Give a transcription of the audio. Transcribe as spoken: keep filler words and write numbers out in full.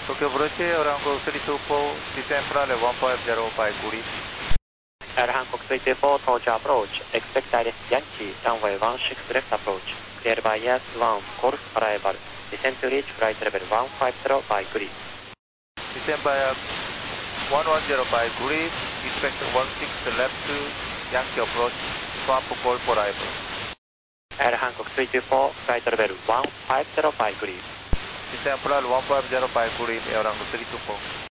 Tokyo Approach, Air Hancock three two four, descend runway one five zero by Guri. Air Hancock three two four, Tokyo Approach, expect direct Yankee, runway one six left approach, cleared by Yes one, Golf arrival, descend to reach flight level one five zero by Guri. Descend by one one zero by Guri, expect one six left Yankee approach, swap Golf arrival. Air Hancock three two four, flight level one five zero by Guri. Descend plan one five zero by Guri, Air Hancock three two four.